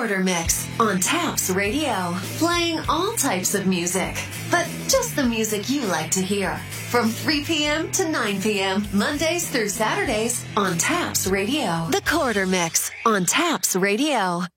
Quarter Mix on Taps Radio. Playing all types of music, but just the music you like to hear. From 3 p.m. to 9 p.m., Mondays through Saturdays on Taps Radio. The Quarter Mix on Taps Radio.